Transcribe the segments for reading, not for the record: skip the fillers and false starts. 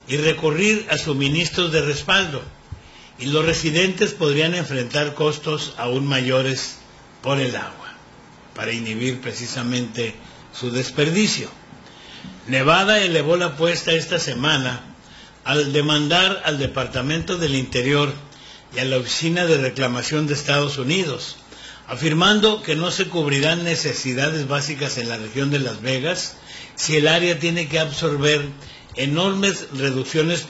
y recurrir a suministros de respaldo, y los residentes podrían enfrentar costos aún mayores por el agua, para inhibir precisamente su desperdicio. Nevada elevó la apuesta esta semana al demandar al Departamento del Interior y a la Oficina de Reclamación de Estados Unidos, afirmando que no se cubrirán necesidades básicas en la región de Las Vegas si el área tiene que absorber enormes reducciones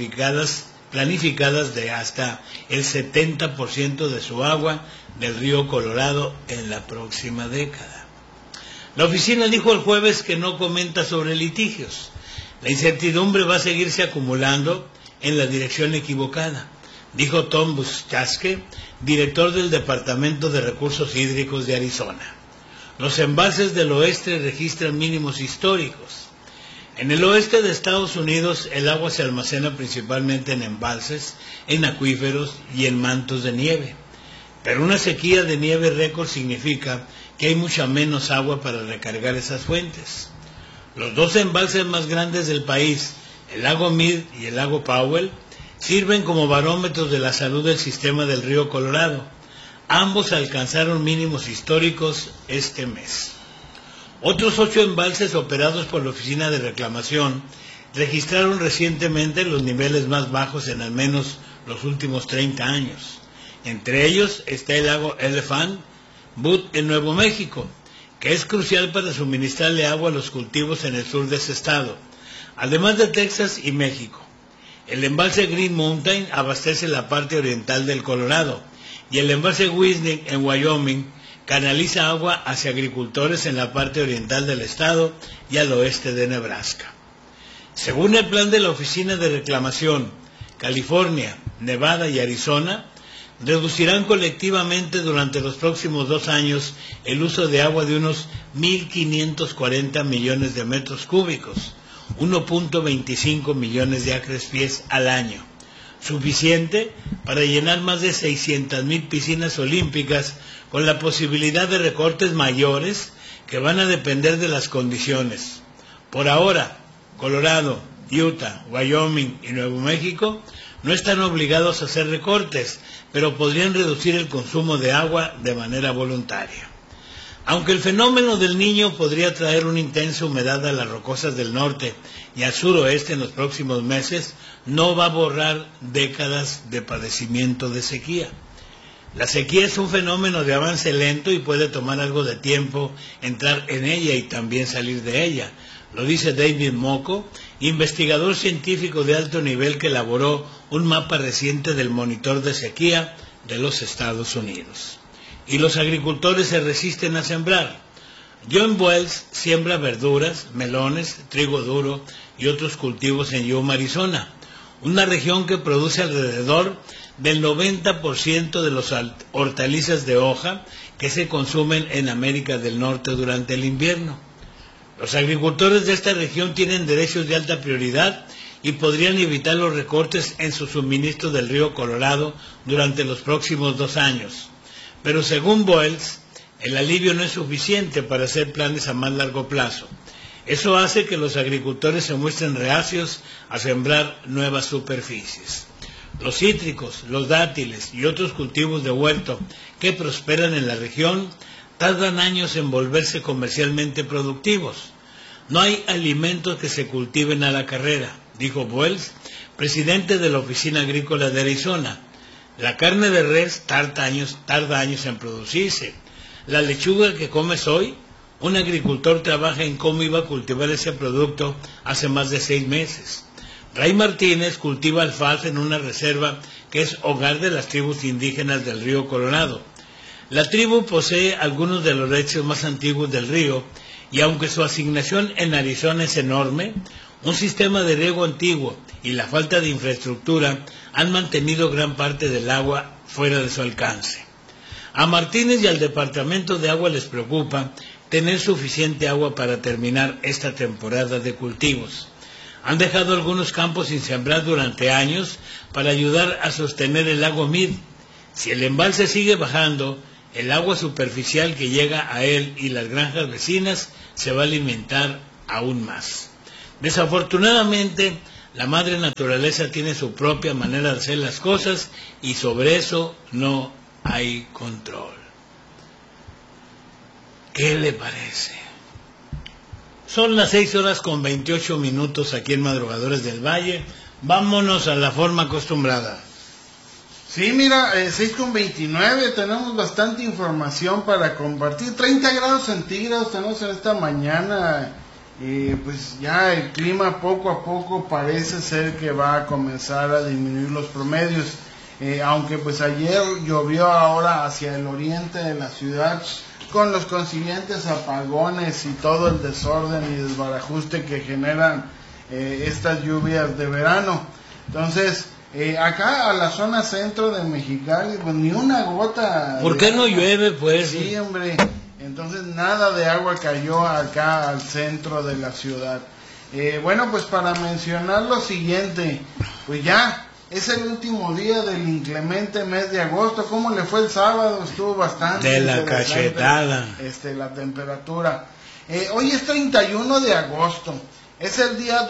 planificadas de hasta el 70% de su agua del río Colorado en la próxima década. La oficina dijo el jueves que no comenta sobre litigios. La incertidumbre va a seguirse acumulando en la dirección equivocada, dijo Tom Buschaske, director del Departamento de Recursos Hídricos de Arizona. Los embalses del oeste registran mínimos históricos. En el oeste de Estados Unidos el agua se almacena principalmente en embalses, en acuíferos y en mantos de nieve. Pero una sequía de nieve récord significa que hay mucha menos agua para recargar esas fuentes. Los dos embalses más grandes del país, el lago Mead y el lago Powell, sirven como barómetros de la salud del sistema del río Colorado. Ambos alcanzaron mínimos históricos este mes. Otros 8 embalses operados por la Oficina de Reclamación registraron recientemente los niveles más bajos en al menos los últimos 30 años. Entre ellos está el lago Elephant Butte en Nuevo México, que es crucial para suministrarle agua a los cultivos en el sur de ese estado, además de Texas y México. El embalse Green Mountain abastece la parte oriental del Colorado, y el embalse Wisnik en Wyoming canaliza agua hacia agricultores en la parte oriental del estado y al oeste de Nebraska. Según el plan de la Oficina de Reclamación, California, Nevada y Arizona reducirán colectivamente durante los próximos 2 años el uso de agua de unos 1.540 millones de metros cúbicos, 1.25 millones de acres pies al año, suficiente para llenar más de 600,000 piscinas olímpicas, con la posibilidad de recortes mayores que van a depender de las condiciones. Por ahora, Colorado, Utah, Wyoming y Nuevo México no están obligados a hacer recortes, pero podrían reducir el consumo de agua de manera voluntaria. Aunque el fenómeno del Niño podría traer una intensa humedad a las rocosas del norte y al suroeste en los próximos meses, no va a borrar décadas de padecimiento de sequía. La sequía es un fenómeno de avance lento y puede tomar algo de tiempo entrar en ella y también salir de ella. Lo dice David Mocco, investigador científico de alto nivel que elaboró un mapa reciente del monitor de sequía de los Estados Unidos. Y los agricultores se resisten a sembrar. John Wells siembra verduras, melones, trigo duro y otros cultivos en Yuma, Arizona, una región que produce alrededor del 90% de los hortalizas de hoja que se consumen en América del Norte durante el invierno. Los agricultores de esta región tienen derechos de alta prioridad y podrían evitar los recortes en su suministro del río Colorado durante los próximos 2 años. Pero según Boyles, el alivio no es suficiente para hacer planes a más largo plazo. Eso hace que los agricultores se muestren reacios a sembrar nuevas superficies. Los cítricos, los dátiles y otros cultivos de huerto que prosperan en la región tardan años en volverse comercialmente productivos. No hay alimentos que se cultiven a la carrera, dijo Boyles, presidente de la Oficina Agrícola de Arizona. La carne de res tarda años en producirse. La lechuga que comes hoy, un agricultor trabaja en cómo iba a cultivar ese producto hace más de 6 meses. Ray Martínez cultiva alfalfa en una reserva que es hogar de las tribus indígenas del río Colorado. La tribu posee algunos de los lechos más antiguos del río y aunque su asignación en Arizona es enorme, un sistema de riego antiguo y la falta de infraestructura han mantenido gran parte del agua fuera de su alcance. A Martínez y al Departamento de Agua les preocupa tener suficiente agua para terminar esta temporada de cultivos. Han dejado algunos campos sin sembrar durante años para ayudar a sostener el lago Mead. Si el embalse sigue bajando, el agua superficial que llega a él y las granjas vecinas se va a alimentar aún más. Desafortunadamente, La madre naturaleza tiene su propia manera de hacer las cosas y sobre eso no hay control. ¿Qué le parece? Son las 6:28 aquí en Madrugadores del Valle. Vámonos a la forma acostumbrada. Sí, mira, 6:29, tenemos bastante información para compartir. 30 grados centígrados tenemos en esta mañana. Pues ya el clima poco a poco parece ser que va a comenzar a disminuir los promedios. Aunque pues ayer llovió ahora hacia el oriente de la ciudad, con los consiguientes apagones y todo el desorden y desbarajuste que generan estas lluvias de verano. Entonces, acá a la zona centro de Mexicali, pues ni una gota. ¿Por qué no llueve, pues? Sí, hombre. Entonces nada de agua cayó acá al centro de la ciudad. Bueno, pues para mencionar lo siguiente, pues ya es el último día del inclemente mes de agosto. ¿Cómo le fue el sábado? Estuvo bastante de la cachetada. La temperatura. Hoy es 31 de agosto. Es el día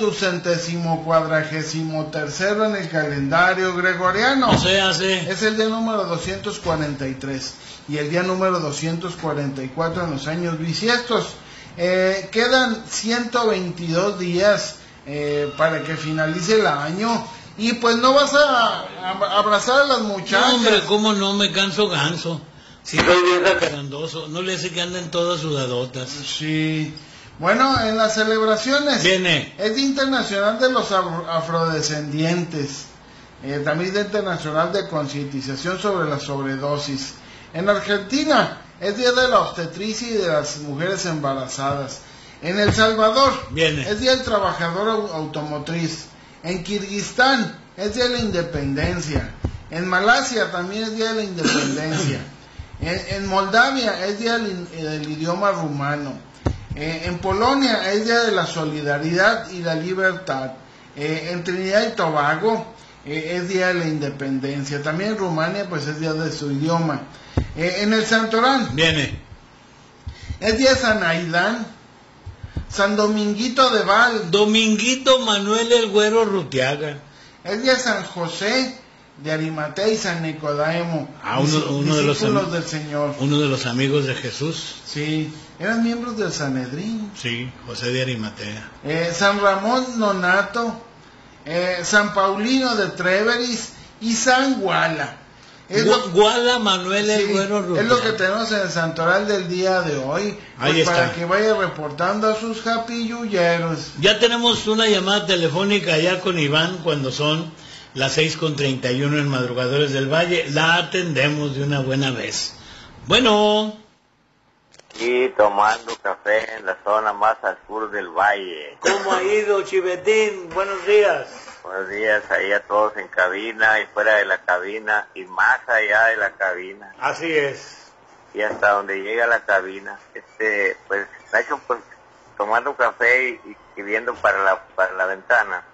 243º en el calendario gregoriano. No se hace. Es el día número 243 y el día número 244 en los años bisiestos. Quedan 122 días para que finalice el año. Y pues no vas a abrazar a las muchachas. No, hombre, ¿cómo no? Me canso ganso. Si soy bien jacarandoso, no le hace que anden todas sudadotas. Sí. Bueno, en las celebraciones. Viene. Es Día Internacional de los Afrodescendientes. También Día Internacional de Concientización sobre la Sobredosis. En Argentina es Día de la Obstetricia y de las Mujeres Embarazadas. En El Salvador Viene. es Día del Trabajador Automotriz. En Kirguistán es Día de la Independencia. En Malasia también es Día de la Independencia. En Moldavia es Día del Idioma Rumano. En Polonia es Día de la Solidaridad y la Libertad. En Trinidad y Tobago es Día de la Independencia. También en Rumania pues es Día de su idioma. En el Santorán Viene. es Día de San Aidán, San Dominguito de Val. Dominguito Manuel el Güero Rutiaga. Es Día de San José de Arimatea y San Nicodemo. Uno de los del Señor. Uno de los amigos de Jesús. Sí, eran miembros del Sanedrín. Sí, José de Arimatea. San Ramón Nonato, San Paulino de Treveris y San Guala. Guala Manuel el Sí, Güero Rutiaga. es lo que tenemos en el santoral del día de hoy. Ahí Pues está. para que vaya reportando a sus japilluyeros. Ya tenemos una llamada telefónica ya con Iván cuando son las 6:31 en Madrugadores del Valle. La atendemos de una buena vez. Bueno. Y tomando café en la zona más al sur del valle. ¿Cómo ha ido, Chivetín? Buenos días. Buenos días ahí a todos en cabina y fuera de la cabina y más allá de la cabina. Así es. Y hasta donde llega la cabina. Pues Nacho, pues tomando café y viendo para la ventana.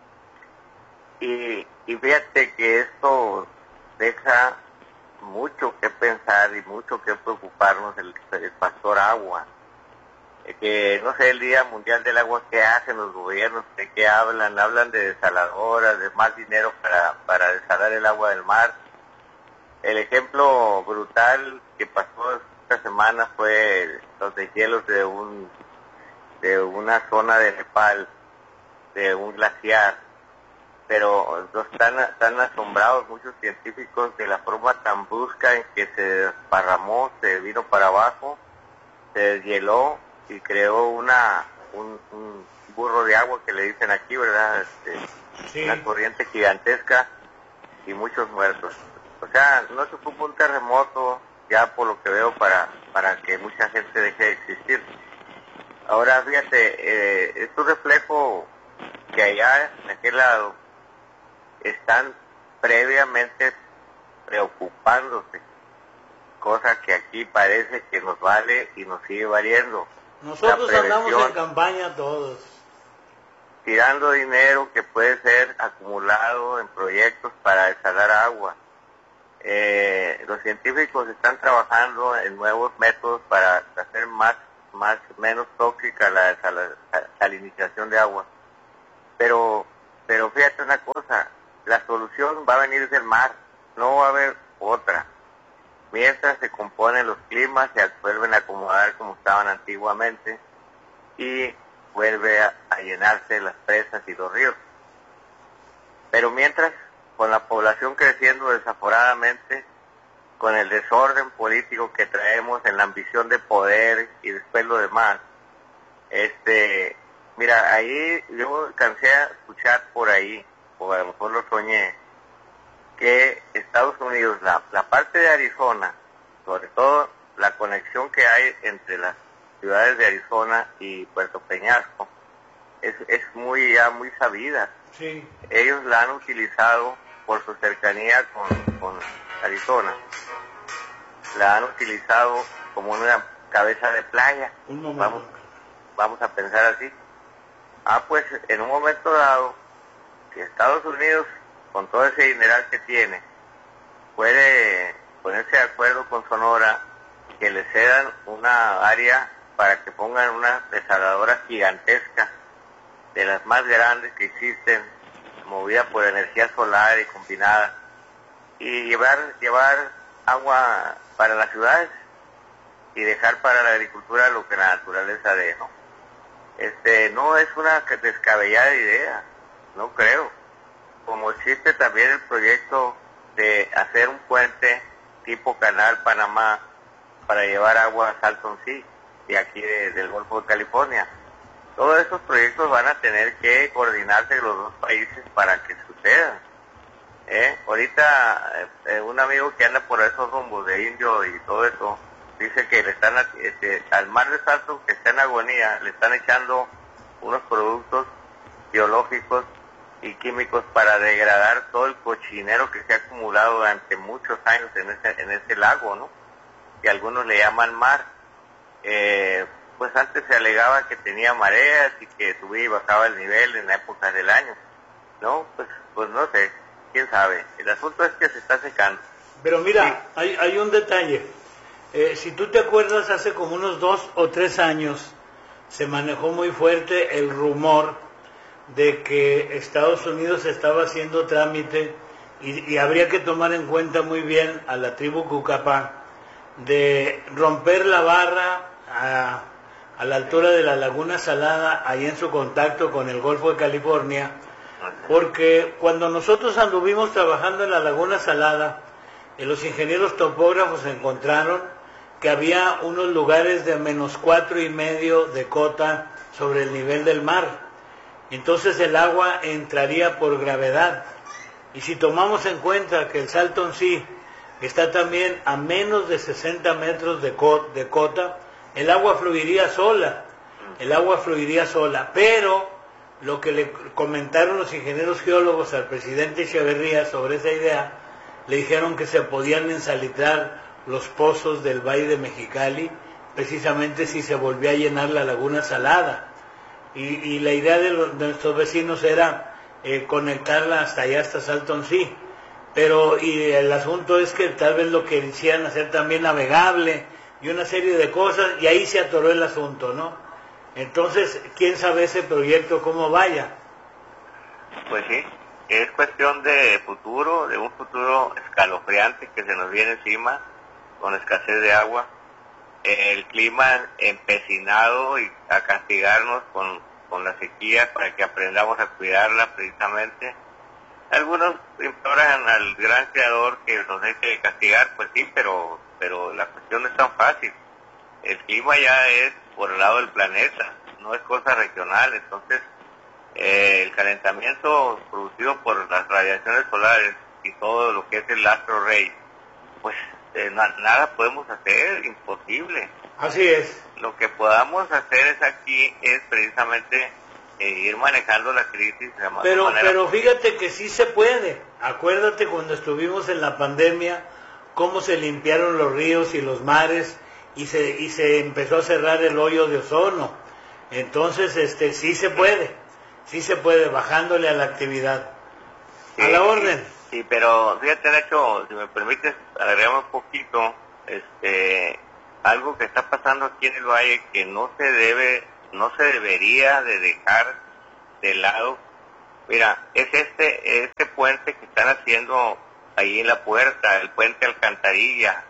Y fíjate que esto deja mucho que pensar y mucho que preocuparnos el factor agua. Que no sé, el Día Mundial del Agua, ¿qué hacen los gobiernos? ¿De qué hablan? Hablan de desaladoras, de más dinero para desalar el agua del mar. El ejemplo brutal que pasó esta semana fue los deshielos de una zona de Nepal, de un glaciar. Pero están asombrados muchos científicos de la forma tan brusca en que se desparramó, se vino para abajo, se deshieló y creó un burro de agua que le dicen aquí, ¿verdad? Sí. Una corriente gigantesca y muchos muertos. O sea, no se ocupa un terremoto, ya por lo que veo, para que mucha gente deje de existir. Ahora, fíjate, es un reflejo que allá, en aquel lado, están previamente preocupándose, cosa que aquí parece que nos vale y nos sigue valiendo. Nosotros andamos en campaña todos. Tirando dinero que puede ser acumulado en proyectos para desalar agua. Los científicos están trabajando en nuevos métodos para hacer menos tóxica la salinización de agua. Pero Pero fíjate una cosa, la solución va a venir del mar, no va a haber otra. Mientras se componen los climas, se vuelven a acomodar como estaban antiguamente y vuelve a llenarse las presas y los ríos. Pero mientras, con la población creciendo desaforadamente, con el desorden político que traemos en la ambición de poder y después lo demás, mira, ahí yo alcancé a escuchar por ahí, o a lo mejor lo soñé, que Estados Unidos, la parte de Arizona, sobre todo la conexión que hay entre las ciudades de Arizona y Puerto Peñasco, es ya muy sabida. Sí. Ellos la han utilizado por su cercanía con Arizona. La han utilizado como una cabeza de playa. Un momento. Vamos a pensar así. Pues en un momento dado, si Estados Unidos, con todo ese dineral que tiene, puede ponerse de acuerdo con Sonora, que le cedan una área para que pongan una desaladora gigantesca, de las más grandes que existen, movida por energía solar y combinada, y llevar agua para las ciudades y dejar para la agricultura lo que la naturaleza dé, ¿no? No es una descabellada idea, no creo. Como existe también el proyecto de hacer un puente tipo Canal Panamá para llevar agua a Salton Sea, de aquí del Golfo de California. Todos esos proyectos van a tener que coordinarse los dos países para que sucedan. Ahorita un amigo que anda por esos rumbos de Indio y todo eso, dice que le están al mar de Salton, que está en agonía, le están echando unos productos biológicos y químicos para degradar todo el cochinero que se ha acumulado durante muchos años en ese lago, ¿no? Que algunos le llaman mar. Pues antes se alegaba que tenía mareas y que subía y bajaba el nivel en épocas del año, ¿no? Pues no sé, quién sabe. El asunto es que se está secando. Pero mira, sí. hay un detalle. Si tú te acuerdas, hace como unos 2 o 3 años se manejó muy fuerte el rumor de que Estados Unidos estaba haciendo trámite y habría que tomar en cuenta muy bien a la tribu Cucapá de romper la barra a la altura de la Laguna Salada, ahí en su contacto con el Golfo de California, porque cuando nosotros anduvimos trabajando en la Laguna Salada, los ingenieros topógrafos encontraron que había unos lugares de -4.5 de cota sobre el nivel del mar. Entonces el agua entraría por gravedad. Y si tomamos en cuenta que el Salton Sea está también a menos de 60 metros de cota, el agua fluiría sola. Pero lo que le comentaron los ingenieros geólogos al presidente Echeverría sobre esa idea, le dijeron que se podían ensalitrar los pozos del Valle de Mexicali, precisamente si se volvía a llenar la Laguna Salada. Y la idea de nuestros vecinos era conectarla hasta allá, hasta Salton Sea. Pero el asunto es que tal vez lo que quisieran hacer también navegable y una serie de cosas, y ahí se atoró el asunto, ¿no? Entonces, ¿quién sabe ese proyecto cómo vaya? Pues sí, es cuestión de futuro, de un futuro escalofriante que se nos viene encima, con escasez de agua, el clima empecinado y a castigarnos con la sequía para que aprendamos a cuidarla precisamente. Algunos imploran al gran creador que nos deje de castigar, pues sí, pero la cuestión no es tan fácil. El clima ya es por el lado del planeta, no es cosa regional. Entonces el calentamiento producido por las radiaciones solares y todo lo que es el astro rey, pues nada podemos hacer, imposible. Así es. Lo que podamos hacer es precisamente ir manejando la crisis de pero manera... fíjate que sí se puede. Acuérdate cuando estuvimos en la pandemia, cómo se limpiaron los ríos y los mares y se empezó a cerrar el hoyo de ozono. Entonces sí se puede, bajándole a la actividad. Sí, a la orden. Sí, pero fíjate, Nacho, si me permites agregar un poquito, algo que está pasando aquí en el Valle que no se debería de dejar de lado, Mira, es este puente que están haciendo ahí en la puerta, el puente Alcantarilla.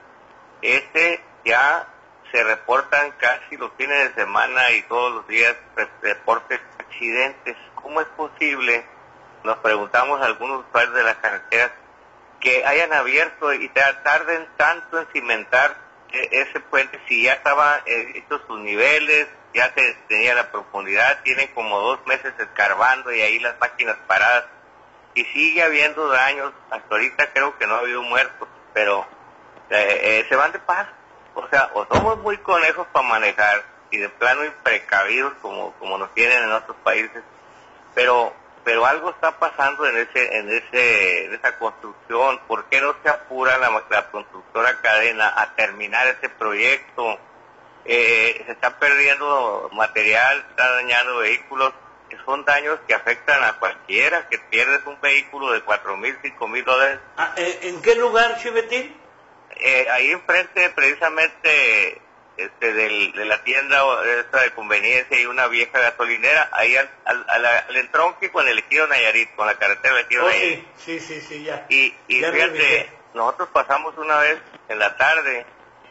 Ya se reportan casi los fines de semana y todos los días reportes de accidentes. ¿Cómo es posible? Nos preguntamos a algunos usuarios de las carreteras que hayan abierto y tarden tanto en cimentar ese puente si ya estaba hechos sus niveles, ya se tenía la profundidad, tienen como 2 meses escarbando y ahí las máquinas paradas y sigue habiendo daños. Hasta ahorita creo que no ha habido muertos, pero se van de paso. O sea, o somos muy conejos para manejar y de plano imprecavidos como nos tienen en otros países, pero algo está pasando en esa construcción. ¿Por qué no se apura la constructora Cadena a terminar ese proyecto? Se está perdiendo material, está dañando vehículos, que son daños que afectan a cualquiera, que pierdes un vehículo de $4,000, $5,000. ¿En qué lugar, Chivetín? Ahí enfrente precisamente de la tienda esta de conveniencia y una vieja gasolinera, ahí al entronque con el Ejido Nayarit, con la carretera del Ejido Nayarit. Sí, ya. Y ya fíjate, nosotros pasamos una vez en la tarde,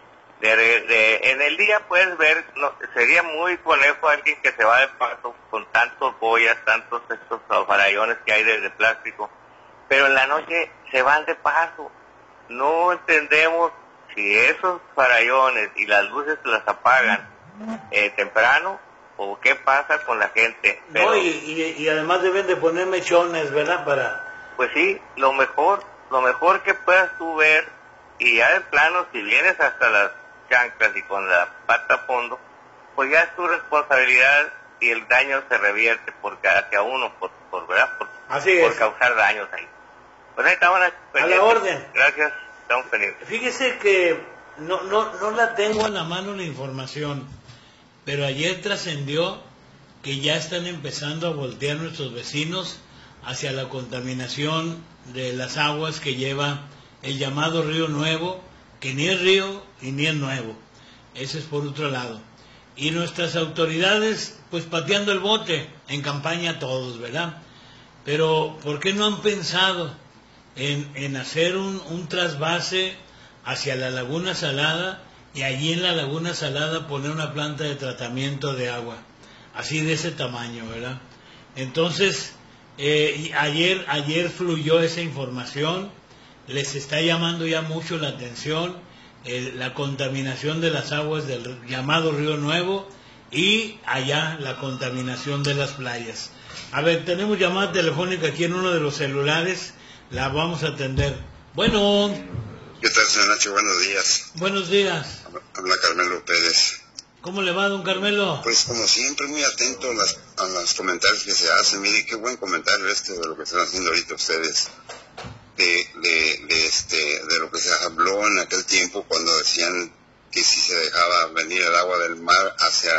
en el día puedes ver, sería muy conejo alguien que se va de paso con tantos boyas, tantos estos farallones que hay de plástico, pero en la noche se van de paso. No entendemos si esos farallones y las luces las apagan temprano o qué pasa con la gente. Pero, no, y además deben de poner mechones, ¿verdad? Pues sí, lo mejor que puedas tú ver, y ya de plano si vienes hasta las chanclas y con la pata a fondo, pues ya es tu responsabilidad y el daño se revierte hacia uno ¿verdad? Por causar daños ahí. Pues ahí estaban a la orden. Gracias, estamos pendientes. Fíjese que no la tengo a la mano la información, pero ayer trascendió que ya están empezando a voltear nuestros vecinos hacia la contaminación de las aguas que lleva el llamado Río Nuevo, que ni es río y ni es nuevo. Ese es por otro lado. Y nuestras autoridades, pues pateando el bote, en campaña todos, ¿verdad? Pero, ¿por qué no han pensado en hacer un trasvase hacia la Laguna Salada y allí en la Laguna Salada poner una planta de tratamiento de agua, así de ese tamaño, ¿verdad? Entonces, ayer fluyó esa información, les está llamando ya mucho la atención la contaminación de las aguas del llamado Río Nuevo y allá la contaminación de las playas. A ver, tenemos llamada telefónica aquí en uno de los celulares, la vamos a atender. Bueno. ¿Qué tal, señor Nacho? Buenos días. Buenos días. Habla Carmelo Pérez. ¿Cómo le va, don Carmelo? Pues como siempre, muy atento a los comentarios que se hacen. Mire, qué buen comentario de lo que están haciendo ahorita ustedes. De lo que se habló en aquel tiempo cuando decían que si se dejaba venir el agua del mar hacia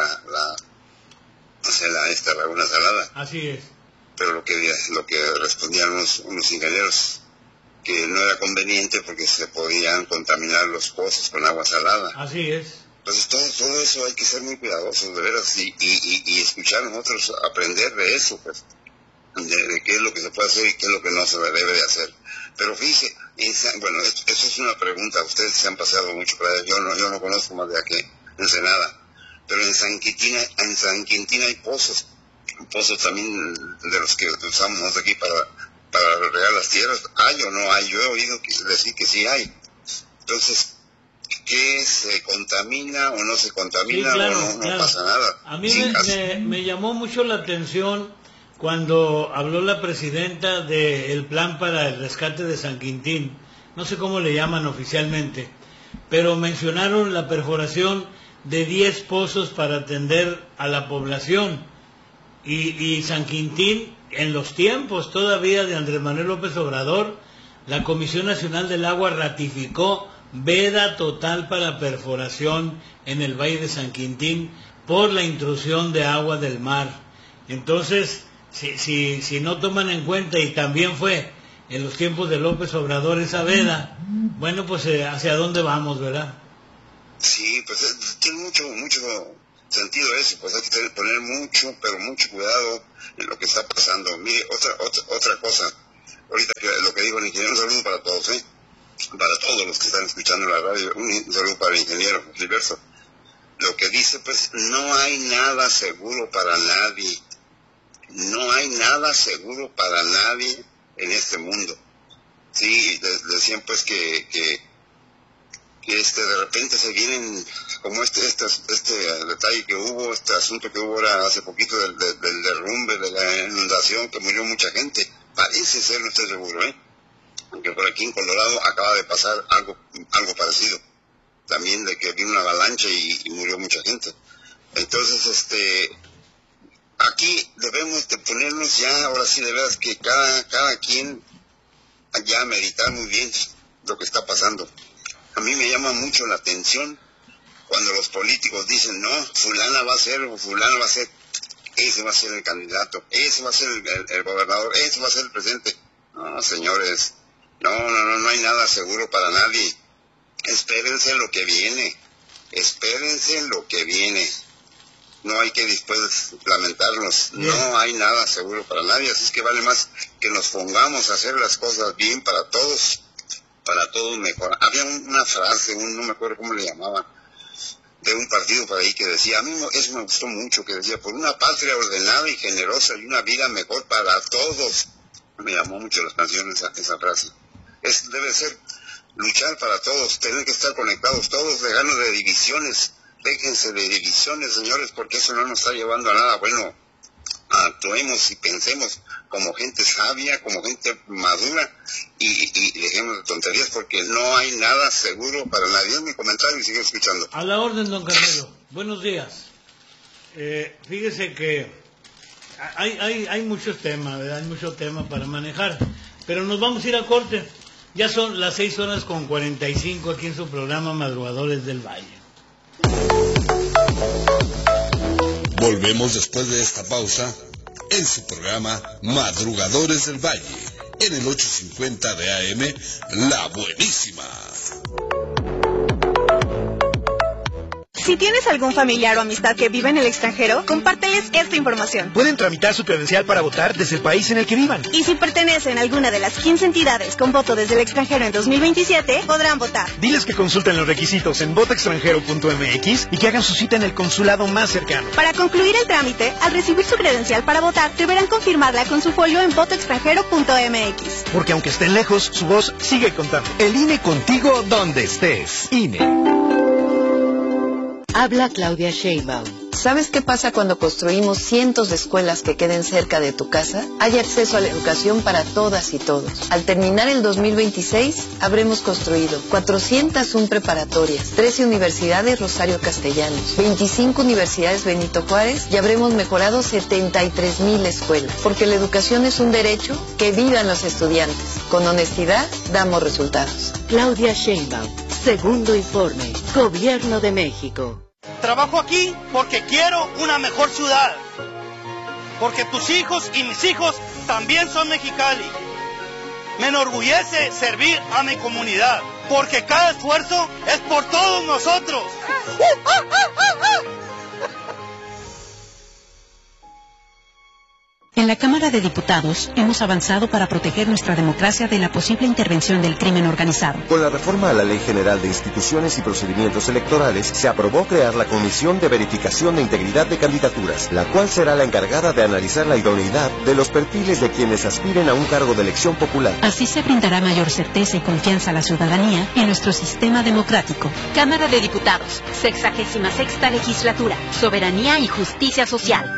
esta Laguna Salada. Así es. Pero lo que respondían unos ingenieros, que no era conveniente porque se podían contaminar los pozos con agua salada. Así es. Entonces todo eso hay que ser muy cuidadosos, de veras, y escuchar a nosotros, aprender de eso, pues, de qué es lo que se puede hacer y qué es lo que no se debe de hacer. Pero fíjese, eso es una pregunta, ustedes se han pasado mucho para allá, yo no conozco más de aquí, Ensenada, pero en San Quintín hay pozos también de los que usamos nosotros aquí para regar las tierras. ¿Hay o no hay? Yo he oído decir que sí hay. Entonces, ¿qué se contamina o no se contamina? Sí, claro, o no pasa nada? A mí me llamó mucho la atención cuando habló la presidenta del plan para el rescate de San Quintín, no sé cómo le llaman oficialmente, pero mencionaron la perforación de 10 pozos para atender a la población. Y San Quintín, en los tiempos todavía de Andrés Manuel López Obrador, la Comisión Nacional del Agua ratificó veda total para perforación en el Valle de San Quintín por la intrusión de agua del mar. Entonces, si no toman en cuenta, y también fue en los tiempos de López Obrador esa veda, bueno, pues hacia dónde vamos, ¿verdad? Sí, pues tiene mucho sentido eso, pues hay que poner mucho, pero mucho cuidado lo que está pasando. Mire, otra cosa, ahorita que lo que dijo el ingeniero, un saludo para todos, para todos los que están escuchando la radio, un saludo para el ingeniero Gilberto. Lo que dice, pues, no hay nada seguro para nadie. No hay nada seguro para nadie en este mundo. Sí, decían pues que de repente se vienen, como este detalle que hubo, este asunto que hubo ahora hace poquito del derrumbe, de la inundación, que murió mucha gente. Parece ser, no estoy seguro, aunque por aquí en Colorado acaba de pasar algo parecido. También de que vino una avalancha y murió mucha gente. Entonces, aquí debemos de ponernos ya, ahora sí, de veras que cada quien ya meditar muy bien lo que está pasando. A mí me llama mucho la atención cuando los políticos dicen, no, fulana va a ser o fulano va a ser, ese va a ser el candidato, ese va a ser el gobernador, ese va a ser el presidente. No, señores, no hay nada seguro para nadie. Espérense lo que viene, no hay que después lamentarnos, no hay nada seguro para nadie, así es que vale más que nos pongamos a hacer las cosas bien para todos mejor. Había una frase, no me acuerdo cómo le llamaban, de un partido por ahí que decía, a mí eso me gustó mucho, que decía, por una patria ordenada y generosa y una vida mejor para todos. Me llamó mucho la atención esa frase. Debe ser luchar para todos, tener que estar conectados todos, dejarnos de divisiones, déjense de divisiones, señores, porque eso no nos está llevando a nada bueno. Actuemos y pensemos como gente sabia, como gente madura, y dejemos de tonterías, porque no hay nada seguro para nadie. Es mi comentario y sigue escuchando. A la orden, don Carmelo. Buenos días. Fíjese que hay muchos temas, ¿verdad? Hay mucho tema para manejar, pero nos vamos a ir a corte. Ya son las 6:45 aquí en su programa Madrugadores del Valle. Volvemos después de esta pausa en su programa Madrugadores del Valle, en el 850 de AM, La Buenísima. Si tienes algún familiar o amistad que vive en el extranjero, compárteles esta información. Pueden tramitar su credencial para votar desde el país en el que vivan. Y si pertenecen a alguna de las 15 entidades con voto desde el extranjero en 2027, podrán votar. Diles que consulten los requisitos en votoextranjero.mx y que hagan su cita en el consulado más cercano. Para concluir el trámite, al recibir su credencial para votar, deberán confirmarla con su folio en votoextranjero.mx. Porque aunque estén lejos, su voz sigue contando. El INE contigo donde estés. INE. Habla Claudia Sheinbaum. ¿Sabes qué pasa cuando construimos cientos de escuelas que queden cerca de tu casa? Hay acceso a la educación para todas y todos. Al terminar el 2026, habremos construido 401 preparatorias, 13 universidades Rosario Castellanos, 25 universidades Benito Juárez y habremos mejorado 73,000 escuelas. Porque la educación es un derecho, que vivan los estudiantes. Con honestidad, damos resultados. Claudia Sheinbaum, segundo informe, Gobierno de México. Trabajo aquí porque quiero una mejor ciudad, porque tus hijos y mis hijos también son Mexicali. Me enorgullece servir a mi comunidad, porque cada esfuerzo es por todos nosotros. En la Cámara de Diputados hemos avanzado para proteger nuestra democracia de la posible intervención del crimen organizado. Con la reforma a la Ley General de Instituciones y Procedimientos Electorales, se aprobó crear la Comisión de Verificación de Integridad de Candidaturas, la cual será la encargada de analizar la idoneidad de los perfiles de quienes aspiren a un cargo de elección popular. Así se brindará mayor certeza y confianza a la ciudadanía en nuestro sistema democrático. Cámara de Diputados, 66ª Legislatura, Soberanía y Justicia Social.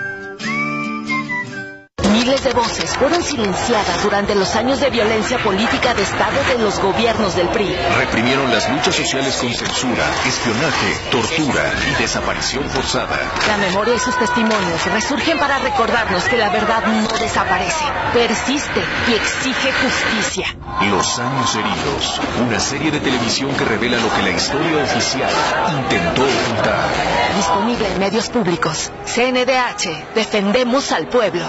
Miles de voces fueron silenciadas durante los años de violencia política de Estado de los gobiernos del PRI. Reprimieron las luchas sociales con censura, espionaje, tortura y desaparición forzada. La memoria y sus testimonios resurgen para recordarnos que la verdad no desaparece, persiste y exige justicia. Los años heridos, una serie de televisión que revela lo que la historia oficial intentó ocultar. Disponible en medios públicos. CNDH, defendemos al pueblo.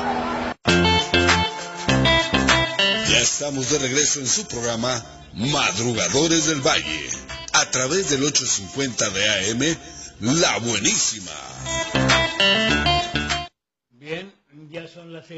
Ya estamos de regreso en su programa Madrugadores del Valle, a través del 850 de AM, La Buenísima. Bien, Ya son las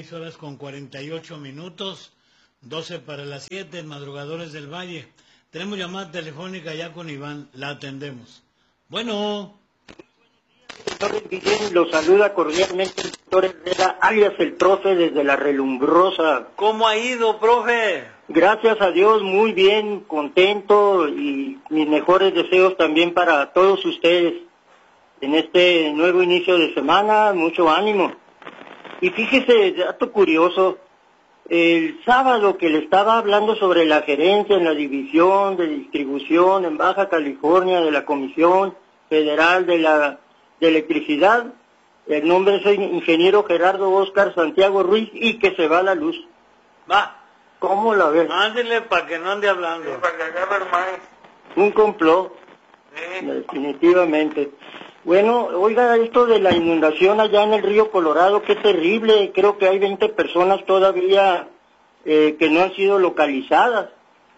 6:48, 12 para las 7, en Madrugadores del Valle. Tenemos llamada telefónica ya con Iván, la atendemos. Bueno. Doctor Guillén, lo saluda cordialmente el doctor Herrera, alias el profe desde La Relumbrosa. ¿Cómo ha ido, profe? Gracias a Dios, muy bien, contento, y mis mejores deseos también para todos ustedes en este nuevo inicio de semana. Mucho ánimo. Y fíjese, dato curioso, el sábado que le estaba hablando sobre la gerencia en la división de distribución en Baja California de la Comisión Federal de Electricidad, el nombre es el ingeniero Gerardo Óscar Santiago Ruiz, y que se va la luz. Va. ¿Cómo la ves? Mándele para que no ande hablando. Sí, para que agarre más. Un complot, definitivamente. Bueno, oiga, esto de la inundación allá en el río Colorado, qué terrible. Creo que hay 20 personas todavía que no han sido localizadas.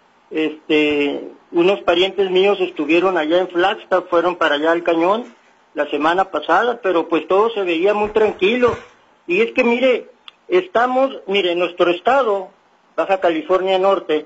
Unos parientes míos estuvieron allá en Flagstaff, fueron para allá al cañón la semana pasada, pero pues todo se veía muy tranquilo. Y es que mire, nuestro estado, Baja California Norte,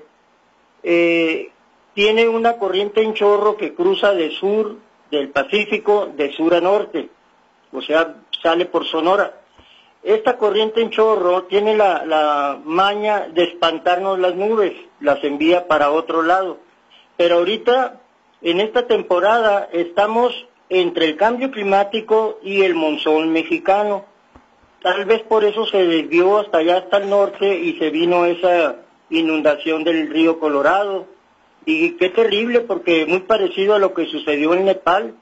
tiene una corriente en chorro que cruza del Pacífico, de sur a norte, o sea, sale por Sonora. Esta corriente en chorro tiene la maña de espantarnos las nubes, las envía para otro lado. Pero ahorita, en esta temporada, estamos entre el cambio climático y el monzón mexicano. Tal vez por eso se desvió hasta allá, hasta el norte, y se vino esa inundación del río Colorado. Y qué terrible, porque muy parecido a lo que sucedió en Nepal,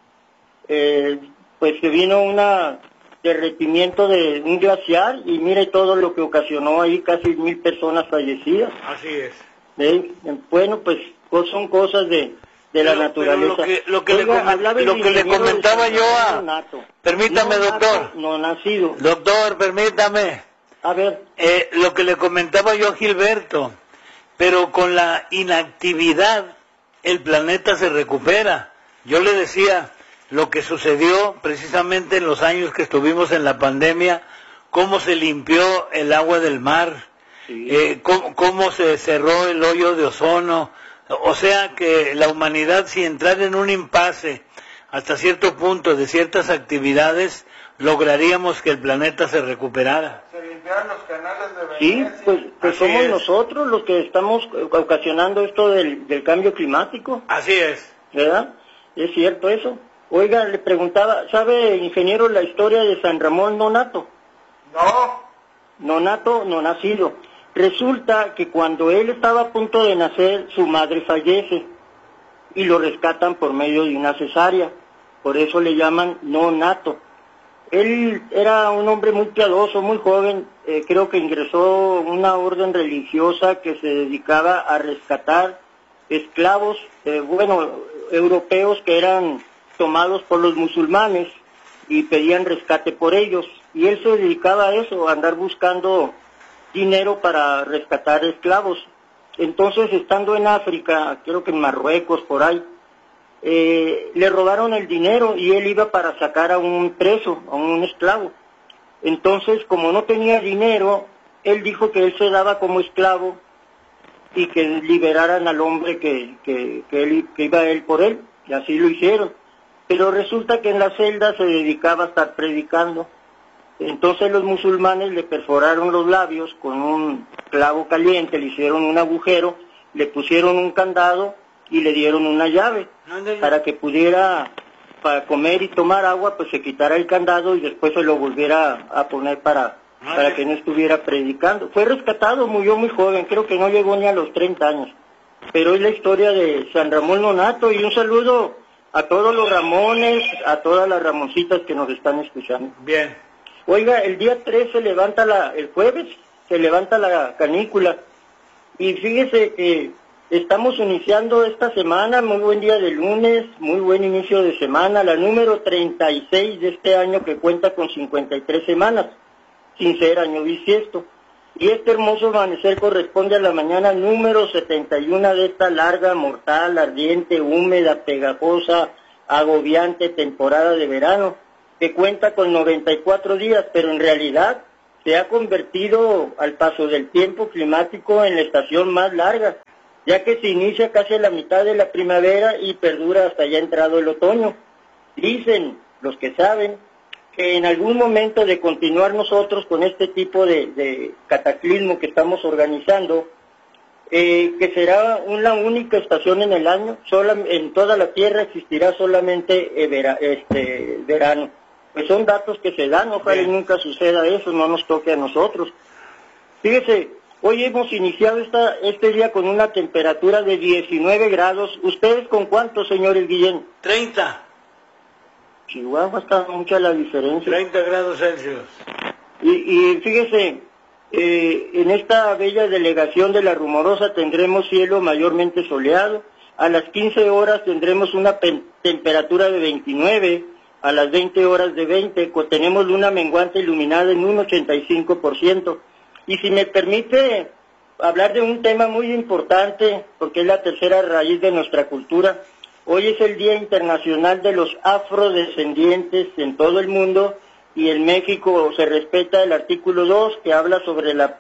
pues que vino un derretimiento de un glaciar, y mire todo lo que ocasionó ahí, casi 1,000 personas fallecidas. Así es. Bueno, pues son cosas de la naturaleza. Lo que le comentaba yo permítame, doctor. No nacido. Doctor, permítame. A ver. Lo que le comentaba yo a Gilberto, pero con la inactividad el planeta se recupera. Yo le decía lo que sucedió precisamente en los años que estuvimos en la pandemia, cómo se limpió el agua del mar, sí. Cómo se cerró el hoyo de ozono. O sea que la humanidad, si entrara en un impasse hasta cierto punto de ciertas actividades, lograríamos que el planeta se recuperara. Se limpiaron los canales de Venecia. Sí, pues somos nosotros los que estamos ocasionando esto del cambio climático. Así es. ¿Verdad? Es cierto eso. Oiga, le preguntaba, ¿sabe, ingeniero, la historia de San Ramón Nonato? No. Nonato, no nacido. Resulta que cuando él estaba a punto de nacer, su madre fallece y lo rescatan por medio de una cesárea. Por eso le llaman Nonato. Él era un hombre muy piadoso, muy joven. Creo que ingresó en una orden religiosa que se dedicaba a rescatar esclavos, europeos que eran tomados por los musulmanes y pedían rescate por ellos. Y él se dedicaba a eso, a andar buscando dinero para rescatar esclavos. Entonces, estando en África, creo que en Marruecos, por ahí, le robaron el dinero y él iba para sacar a un preso, a un esclavo. Entonces, como no tenía dinero, él dijo que él se daba como esclavo y que liberaran al hombre que iba él por él, y así lo hicieron. Pero resulta que en la celda se dedicaba a estar predicando. Entonces los musulmanes le perforaron los labios con un clavo caliente, le hicieron un agujero, le pusieron un candado y le dieron una llave para que pudiera, para comer y tomar agua, pues se quitara el candado y después se lo volviera a poner para que no estuviera predicando. Fue rescatado, murió muy joven, creo que no llegó ni a los 30 años. Pero es la historia de San Ramón Nonato, y un saludo a todos los Ramones, a todas las Ramoncitas que nos están escuchando. Bien. Oiga, el día 3 el jueves se levanta la canícula, y fíjese que estamos iniciando esta semana, muy buen día de lunes, muy buen inicio de semana, la número 36 de este año, que cuenta con 53 semanas, sin ser año bisiesto. Y este hermoso amanecer corresponde a la mañana número 71 de esta larga, mortal, ardiente, húmeda, pegajosa, agobiante temporada de verano, que cuenta con 94 días, pero en realidad se ha convertido al paso del tiempo climático en la estación más larga, ya que se inicia casi a la mitad de la primavera y perdura hasta ya entrado el otoño. Dicen los que saben que en algún momento de continuar nosotros con este tipo de cataclismo que estamos organizando, que será una única estación en el año, en toda la Tierra existirá solamente verano. Pues son datos que se dan, ojalá y nunca suceda eso, no nos toque a nosotros. Fíjese, hoy hemos iniciado este día con una temperatura de 19 grados. ¿Ustedes con cuánto, señores Guillén? 30. Chihuahua, está mucha la diferencia. 30 grados Celsius. Y fíjese, en esta bella delegación de La Rumorosa tendremos cielo mayormente soleado. A las 15 horas tendremos una temperatura de 29, a las 20 horas de 20, tenemos luna menguante iluminada en un 85%. Y si me permite hablar de un tema muy importante, porque es la tercera raíz de nuestra cultura, hoy es el Día Internacional de los Afrodescendientes en todo el mundo, y en México se respeta el artículo 2 que habla sobre la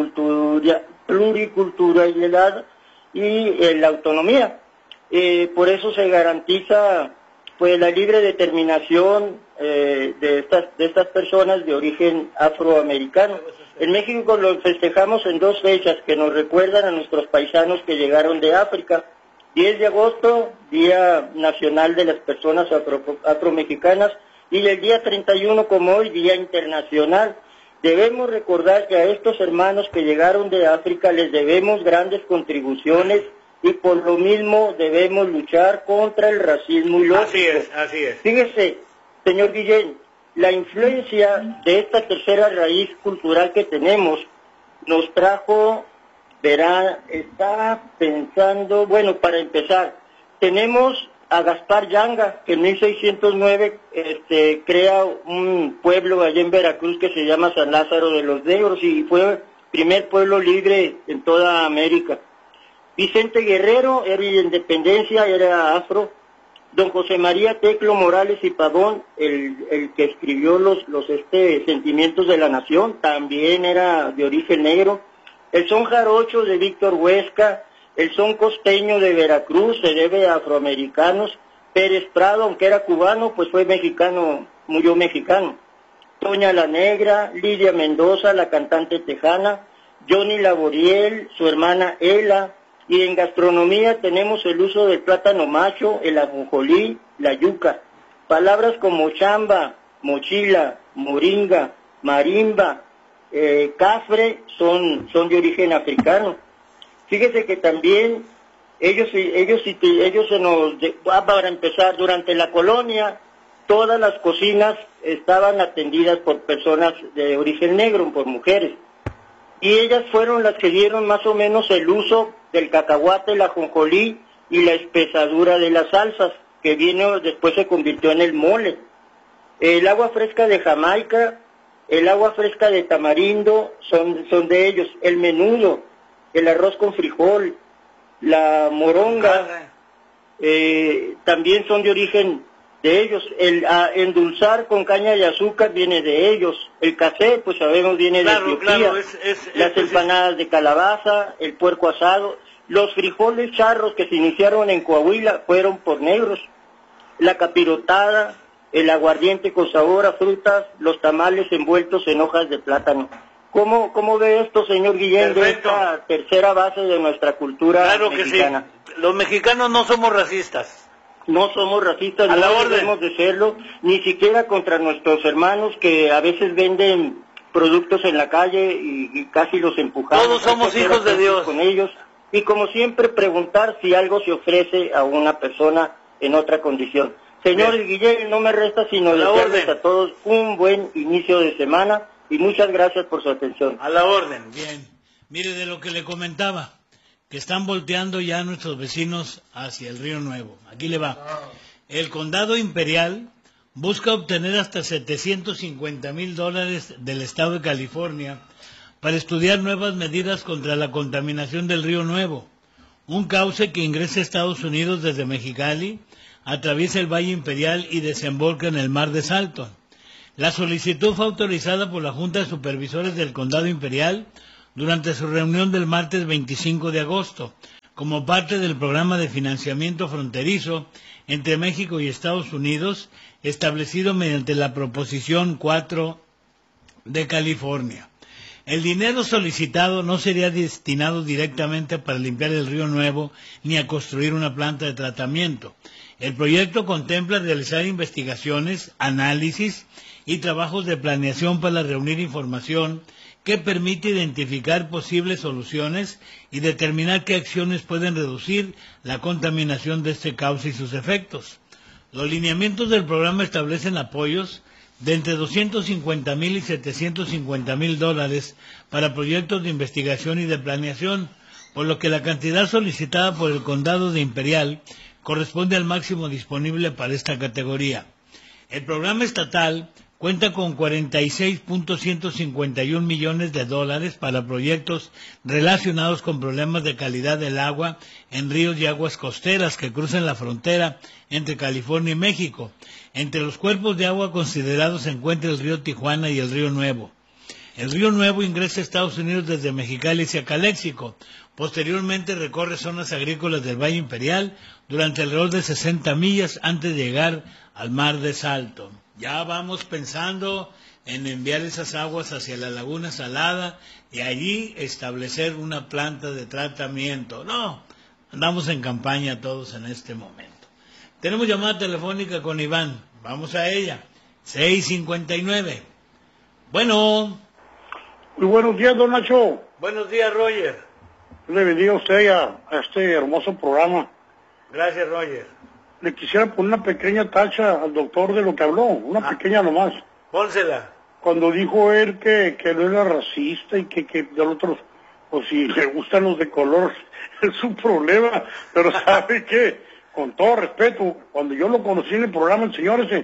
pluriculturalidad y la autonomía. Por eso se garantiza pues la libre determinación de estas personas de origen afroamericano. En México lo festejamos en 2 fechas que nos recuerdan a nuestros paisanos que llegaron de África. 10 de agosto, Día Nacional de las Personas Afromexicanas, y el día 31 como hoy, Día Internacional. Debemos recordar que a estos hermanos que llegaron de África les debemos grandes contribuciones y por lo mismo debemos luchar contra el racismo ilógico. Así es. Fíjese, señor Guillén, la influencia de esta tercera raíz cultural que tenemos nos trajo, está pensando, bueno, para empezar, tenemos a Gaspar Yanga, que en 1609 crea un pueblo allá en Veracruz que se llama San Lázaro de los Negros y fue el primer pueblo libre en toda América. Vicente Guerrero era de independencia, era afro. Don José María Teclo Morales y Pavón, el que escribió los Sentimientos de la Nación, también era de origen negro. El son jarocho de Víctor Huesca, el son costeño de Veracruz se debe a afroamericanos. Pérez Prado, aunque era cubano, pues fue mexicano, murió mexicano. Toña la Negra, Lidia Mendoza, la cantante tejana, Johnny Laboriel, su hermana Ela. Y en gastronomía tenemos el uso del plátano macho, el ajonjolí, la yuca. Palabras como chamba, mochila, moringa, marimba, cafre son de origen africano. Fíjese que también para empezar, durante la colonia, todas las cocinas estaban atendidas por personas de origen negro, por mujeres. Y ellas fueron las que dieron más o menos el uso del cacahuate, el ajonjolí y la espesadura de las salsas, que después se convirtió en el mole. El agua fresca de Jamaica, el agua fresca de tamarindo son de ellos. El menudo, el arroz con frijol, la moronga, también son de origen de ellos. El endulzar con caña de azúcar viene de ellos. El café, pues sabemos, viene de Etiopía. Las empanadas de calabaza, el puerco asado, los frijoles charros que se iniciaron en Coahuila fueron por negros. La capirotada, el aguardiente con sabor a frutas, los tamales envueltos en hojas de plátano. ¿Cómo ve esto, señor Guillén, de esta tercera base de nuestra cultura mexicana? Que sí. Los mexicanos no somos racistas. No somos racistas, no debemos de serlo, ni siquiera contra nuestros hermanos que a veces venden productos en la calle y casi los empujamos. Todos somos hijos de Dios. Con ellos. Y como siempre, preguntar si algo se ofrece a una persona en otra condición. Señor Guillén, no me resta sino desearles a todos un buen inicio de semana y muchas gracias por su atención. A la orden. Bien. Mire, de lo que le comentaba, que están volteando ya nuestros vecinos hacia el Río Nuevo. Aquí le va. El Condado Imperial busca obtener hasta $750,000 del Estado de California para estudiar nuevas medidas contra la contaminación del Río Nuevo, un cauce que ingresa a Estados Unidos desde Mexicali, atraviesa el Valle Imperial y desemboca en el Mar de Salton. La solicitud fue autorizada por la Junta de Supervisores del Condado Imperial durante su reunión del martes 25 de agosto, como parte del programa de financiamiento fronterizo entre México y Estados Unidos, establecido mediante la Proposición 4 de California. El dinero solicitado no sería destinado directamente para limpiar el Río Nuevo ni a construir una planta de tratamiento. El proyecto contempla realizar investigaciones, análisis y trabajos de planeación para reunir información que permite identificar posibles soluciones y determinar qué acciones pueden reducir la contaminación de este cauce y sus efectos. Los lineamientos del programa establecen apoyos de entre $250,000 y $750,000 para proyectos de investigación y de planeación, por lo que la cantidad solicitada por el Condado de Imperial corresponde al máximo disponible para esta categoría. El programa estatal cuenta con $46.151 millones para proyectos relacionados con problemas de calidad del agua en ríos y aguas costeras que cruzan la frontera entre California y México. Entre los cuerpos de agua considerados se encuentra el río Tijuana y el río Nuevo. El río Nuevo ingresa a Estados Unidos desde Mexicali hacia Caléxico. Posteriormente recorre zonas agrícolas del Valle Imperial durante alrededor de 60 millas antes de llegar al Mar de Salto. Ya vamos pensando en enviar esas aguas hacia la Laguna Salada y allí establecer una planta de tratamiento. No, andamos en campaña todos en este momento. Tenemos llamada telefónica con Iván. Vamos a ella. 659. Bueno. Muy buenos días, don Nacho. Buenos días, Roger. Le bendiga a usted a este hermoso programa. Gracias, Roger. Le quisiera poner una pequeña tacha al doctor de lo que habló, una pequeña nomás. Pónsela. Cuando dijo él que no era racista y que del otro, pues si le gustan los de color, es su problema. Pero ¿sabe qué? Con todo respeto, cuando yo lo conocí en el programa, el señor ese,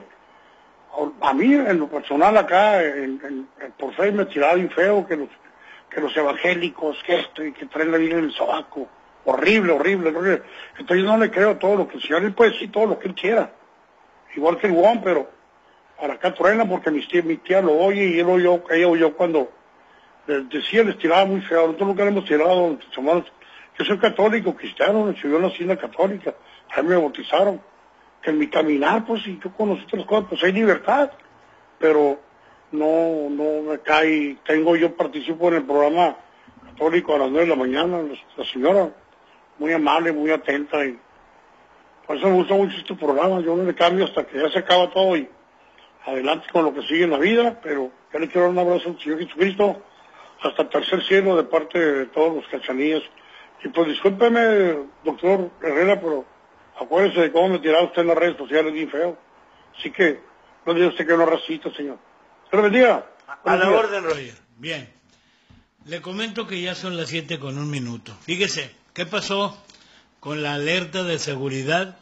a mí en lo personal acá, por fe me tiraba bien feo que los evangélicos, que esto y que traen la vida en el sobaco. Horrible. Entonces yo no le creo todo lo que el señor, él puede decir todo lo que él quiera. Igual que el Juan, pero para acá truena porque mi tía lo oye y ella oyó cuando decía, les tiraba muy feo. Nosotros nunca le hemos tirado, hermanos. Yo soy católico, cristiano, yo nací en la católica, a mí me bautizaron. Que en mi caminar, pues, si yo conocí otras cosas, pues hay libertad. Pero no me cae, participo en el programa católico a las 9 de la mañana, la señora, muy amable, muy atenta, y por eso me gusta mucho este programa. Yo no le cambio hasta que ya se acaba todo y adelante con lo que sigue en la vida, pero yo le quiero dar un abrazo al Señor Jesucristo hasta el tercer cielo de parte de todos los cachanillas. Y pues discúlpeme, doctor Herrera, pero acuérdese de cómo me tiraba usted en las redes sociales bien feo. Así que no diga usted que no es racista, señor. Se lo bendiga. A la orden, Roger. Bien. Le comento que ya son las 7:01. Fíjese, ¿qué pasó con la alerta de seguridad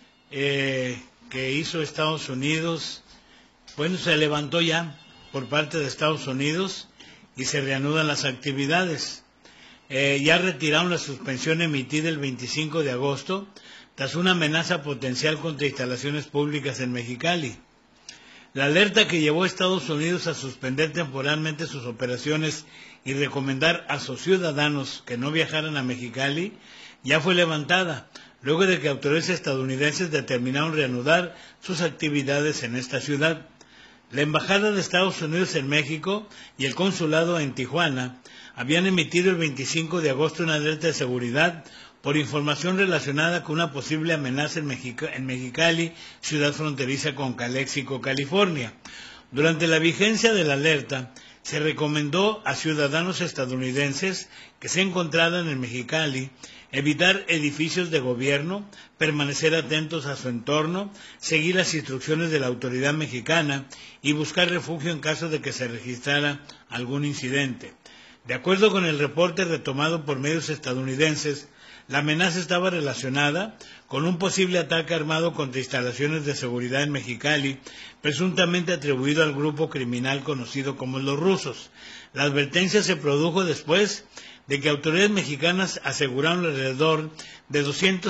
que hizo Estados Unidos? Bueno, se levantó ya por parte de Estados Unidos y se reanudan las actividades. Ya retiraron la suspensión emitida el 25 de agosto tras una amenaza potencial contra instalaciones públicas en Mexicali. La alerta que llevó a Estados Unidos a suspender temporalmente sus operaciones y recomendar a sus ciudadanos que no viajaran a Mexicali ya fue levantada, luego de que autoridades estadounidenses determinaron reanudar sus actividades en esta ciudad. La Embajada de Estados Unidos en México y el Consulado en Tijuana habían emitido el 25 de agosto una alerta de seguridad por información relacionada con una posible amenaza en Mexicali, ciudad fronteriza con Caléxico, California. Durante la vigencia de la alerta, se recomendó a ciudadanos estadounidenses que se encontraran en Mexicali evitar edificios de gobierno, permanecer atentos a su entorno, seguir las instrucciones de la autoridad mexicana y buscar refugio en caso de que se registrara algún incidente. De acuerdo con el reporte retomado por medios estadounidenses, la amenaza estaba relacionada con un posible ataque armado contra instalaciones de seguridad en Mexicali, presuntamente atribuido al grupo criminal conocido como los rusos. La advertencia se produjo después de que autoridades mexicanas aseguraron alrededor de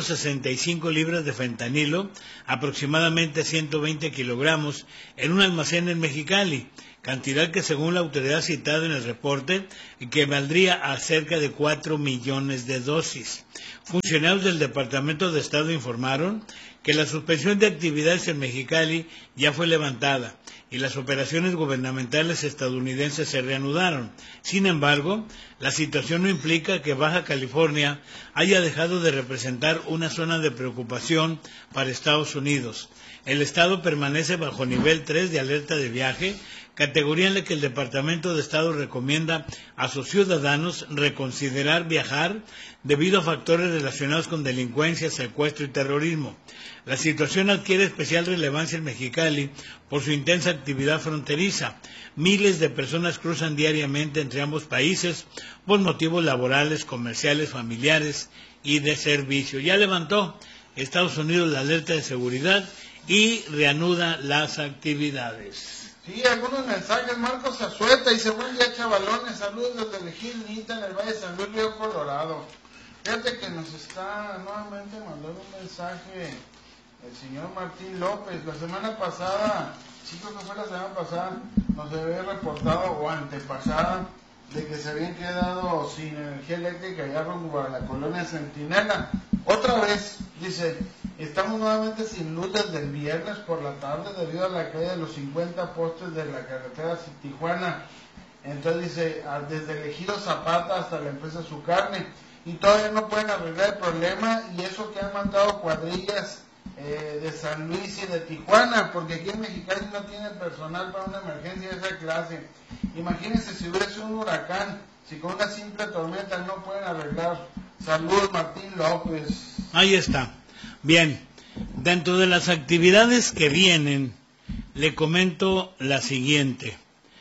265 libras de fentanilo, aproximadamente 120 kilogramos, en un almacén en Mexicali, cantidad que según la autoridad citada en el reporte equivaldría a cerca de 4 millones de dosis. Funcionarios del Departamento de Estado informaron que la suspensión de actividades en Mexicali ya fue levantada y las operaciones gubernamentales estadounidenses se reanudaron. Sin embargo, la situación no implica que Baja California haya dejado de representar una zona de preocupación para Estados Unidos. El estado permanece bajo nivel 3 de alerta de viaje, categoría en la que el Departamento de Estado recomienda a sus ciudadanos reconsiderar viajar debido a factores relacionados con delincuencia, secuestro y terrorismo. La situación adquiere especial relevancia en Mexicali por su intensa actividad fronteriza. Miles de personas cruzan diariamente entre ambos países por motivos laborales, comerciales, familiares y de servicio. Ya levantó Estados Unidos la alerta de seguridad y reanuda las actividades. Sí, algunos mensajes. Marcos Azueta dice: buen día, chavalones, saludos desde Elegir Nita en el Valle de San Luis, Río Colorado. Fíjate que nos está nuevamente mandando un mensaje el señor Martín López. La semana pasada, chicos, no fue la semana pasada, nos había reportado, o antepasada, de que se habían quedado sin energía eléctrica allá rumbo a la colonia Centinela. Otra vez, dice, estamos nuevamente sin luz desde el viernes por la tarde debido a la caída de los 50 postes de la carretera Tijuana. Entonces dice, desde el Ejido Zapata hasta la empresa Su Carne, y todavía no pueden arreglar el problema, y eso que han mandado cuadrillas de San Luis y de Tijuana, porque aquí en Mexicali no tienen personal para una emergencia de esa clase. Imagínense si hubiese un huracán, si con una simple tormenta no pueden arreglar. Saludos, Martín López. Ahí está. Bien, dentro de las actividades que vienen, le comento la siguiente.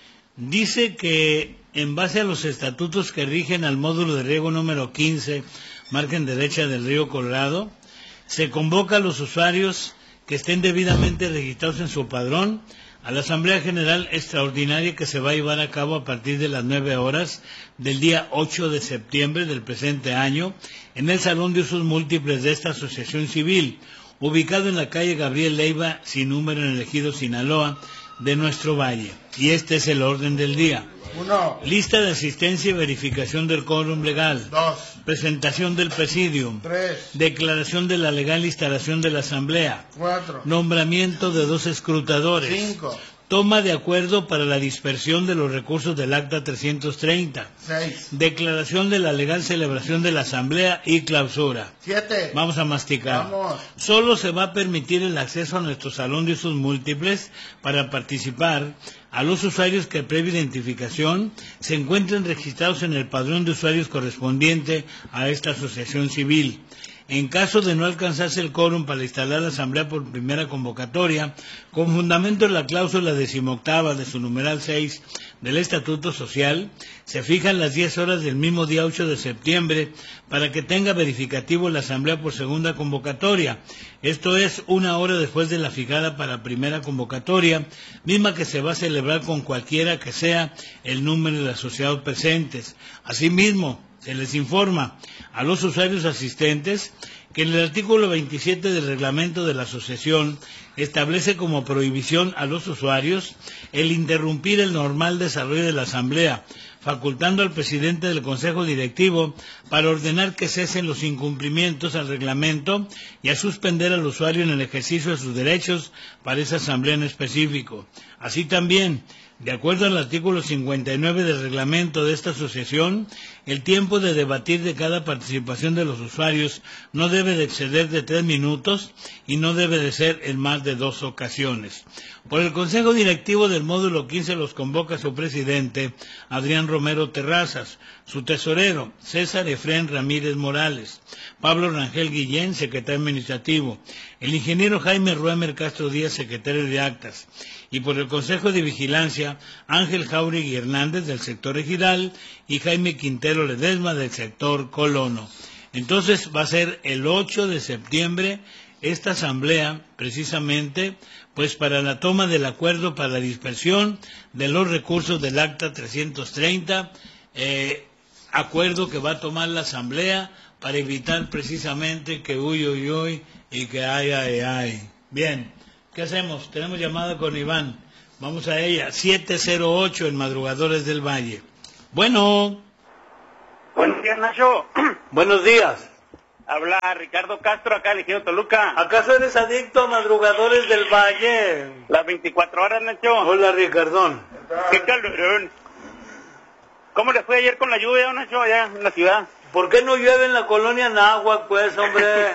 Dice que en base a los estatutos que rigen al módulo de riego número 15, margen derecha del río Colorado, se convoca a los usuarios que estén debidamente registrados en su padrón a la Asamblea General Extraordinaria que se va a llevar a cabo a partir de las 9 horas del día 8 de septiembre del presente año en el Salón de Usos Múltiples de esta Asociación Civil, ubicado en la calle Gabriel Leiva, sin número, en el Ejido Sinaloa de nuestro valle. Y este es el orden del día. 1. Lista de asistencia y verificación del quórum legal. 2. Presentación del presidium. 3. Declaración de la legal instalación de la asamblea. 4. Nombramiento de 2 escrutadores. 5. Toma de acuerdo para la dispersión de los recursos del Acta 330. 6. Declaración de la legal celebración de la asamblea y clausura. 7. Vamos a masticar. Vamos. Solo se va a permitir el acceso a nuestro salón de usos múltiples para participar a los usuarios que previa identificación se encuentren registrados en el padrón de usuarios correspondiente a esta asociación civil. En caso de no alcanzarse el quórum para instalar la asamblea por primera convocatoria, con fundamento en la cláusula 18ª de su numeral 6 del Estatuto Social, se fijan las 10 horas del mismo día 8 de septiembre para que tenga verificativo la asamblea por segunda convocatoria. Esto es 1 hora después de la fijada para primera convocatoria, misma que se va a celebrar con cualquiera que sea el número de asociados presentes. Asimismo, se les informa a los usuarios asistentes que en el artículo 27 del reglamento de la asociación establece como prohibición a los usuarios el interrumpir el normal desarrollo de la asamblea, facultando al presidente del Consejo Directivo para ordenar que cesen los incumplimientos al reglamento y a suspender al usuario en el ejercicio de sus derechos para esa asamblea en específico. Así también, de acuerdo al artículo 59 del reglamento de esta asociación, el tiempo de debatir de cada participación de los usuarios no debe de exceder de 3 minutos y no debe de ser en más de 2 ocasiones. Por el Consejo Directivo del Módulo 15 los convoca su presidente, Adrián Romero Terrazas, su tesorero, César Efrén Ramírez Morales, Pablo Rangel Guillén, secretario administrativo, el ingeniero Jaime Ruemer Castro Díaz, secretario de Actas, y por el Consejo de Vigilancia, Ángel Jauregui Hernández del sector ejidal y Jaime Quintero Ledesma del sector colono. Entonces va a ser el 8 de septiembre esta asamblea, precisamente, pues para la toma del acuerdo para la dispersión de los recursos del Acta 330, acuerdo que va a tomar la Asamblea para evitar precisamente que uy y que ay. Bien, ¿qué hacemos? Tenemos llamada con Iván. Vamos a ella, 708 en Madrugadores del Valle. Bueno. Buenos días, Nacho. Buenos días. Habla Ricardo Castro, acá el Ejido Toluca. ¿Acaso eres adicto a Madrugadores del Valle? Las 24 horas, Nacho. Hola, Ricardón. Qué calorón. ¿Cómo le fue ayer con la lluvia, Nacho, allá en la ciudad? ¿Por qué no llueve en la colonia Náhuac, pues, hombre?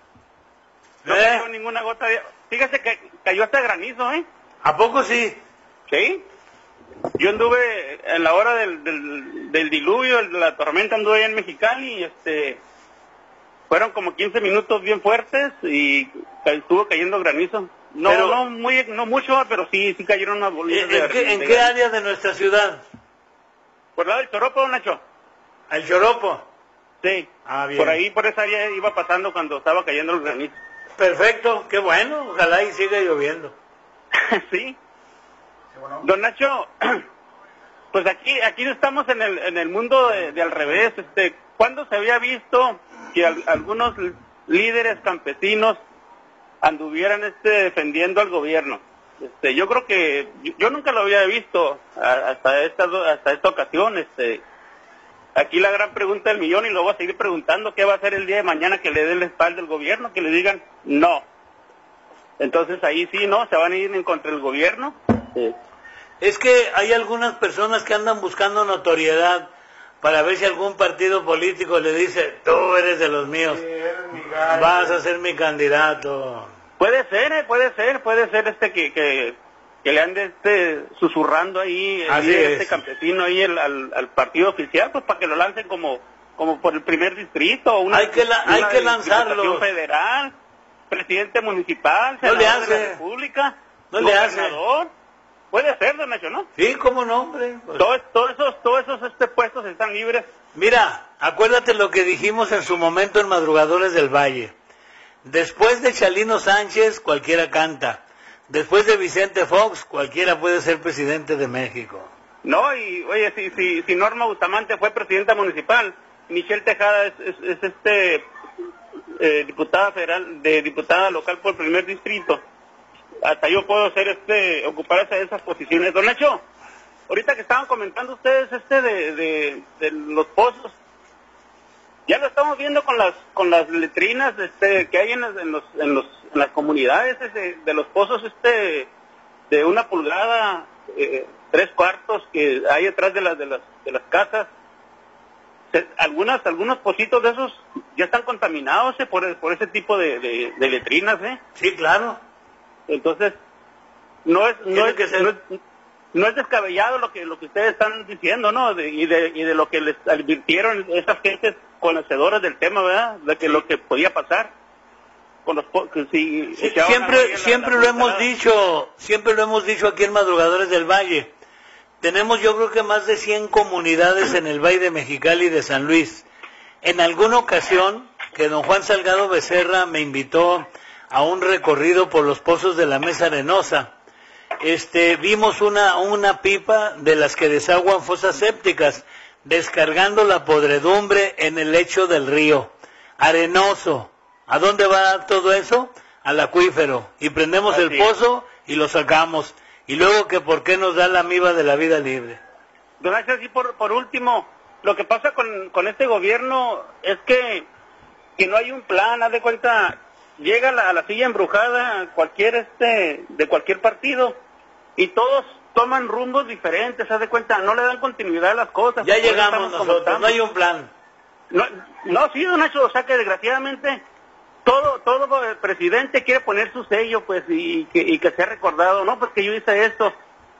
No cayó ninguna gota de... Fíjese que cayó hasta granizo, ¿eh? ¿A poco sí? Sí. Yo anduve en la hora del diluvio, de la tormenta, anduve allá en Mexicali y fueron como 15 minutos bien fuertes y estuvo cayendo granizo. No mucho, pero sí cayeron unas bolitas ¿En qué área de nuestra ciudad? Por el lado del Choropo, Nacho. ¿El Choropo? Sí. Ah, bien. Por ahí, por esa área iba pasando cuando estaba cayendo el granizo. Perfecto, qué bueno, ojalá y siga lloviendo. Sí. Don Nacho, pues aquí estamos en el mundo de al revés. ¿Cuándo se había visto que algunos líderes campesinos anduvieran defendiendo al gobierno? Yo creo que yo nunca lo había visto hasta esta ocasión. Aquí la gran pregunta del millón, y lo voy a seguir preguntando: ¿qué va a hacer el día de mañana que le den la espalda al gobierno, que le digan no? Entonces ahí sí, ¿no? Se van a ir en contra del gobierno. Sí. Es que hay algunas personas que andan buscando notoriedad para ver si algún partido político le dice: tú eres de los míos, sí, vas a ser mi candidato. Puede ser que le ande susurrando ahí campesino ahí al partido oficial, pues para que lo lancen como por el primer distrito, o hay que lanzarlo, federal, presidente municipal, senador de la República, gobernador. Puede ser, don Nacho, ¿no? Sí, cómo no, hombre. Pues... Todos esos puestos están libres. Mira, acuérdate lo que dijimos en su momento en Madrugadores del Valle. Después de Chalino Sánchez, cualquiera canta. Después de Vicente Fox, cualquiera puede ser presidente de México. No, y oye, si Norma Bustamante fue presidenta municipal, Michelle Tejada es diputada federal, diputada local por el primer distrito. Hasta yo puedo ser ocupar esas posiciones. Don Nacho, ahorita que estaban comentando ustedes de los pozos, ya lo estamos viendo con las letrinas que hay en las comunidades de los pozos de 1 pulgada, 3/4 que hay detrás de las casas. Algunos pocitos de esos ya están contaminados por ese tipo de letrinas, Sí, claro. Entonces no es descabellado lo que ustedes están diciendo, ¿no? Y de lo que les advirtieron esas gentes conocedoras del tema, ¿verdad? De que lo que podía pasar con los siempre lo hemos dicho aquí en Madrugadores del Valle. Tenemos, yo creo que más de 100 comunidades en el Valle de Mexicali y de San Luis. En alguna ocasión que don Juan Salgado Becerra me invitó a un recorrido por los pozos de la Mesa Arenosa, vimos una pipa de las que desaguan fosas sépticas, descargando la podredumbre en el lecho del río arenoso. ¿A dónde va todo eso? Al acuífero. Y prendemos el pozo y lo sacamos. Y luego que por qué nos da la amiba de la vida libre. Don Axel, sí, por último, lo que pasa con este gobierno es que no hay un plan. Haz de cuenta, llega a la silla embrujada de cualquier partido y todos toman rumbos diferentes. Haz de cuenta, no le dan continuidad a las cosas. Ya llegamos nosotros, no hay un plan. No, sí, don Nacho, o sea que desgraciadamente todo el presidente quiere poner su sello, pues, y que sea recordado, no, pues que yo hice esto.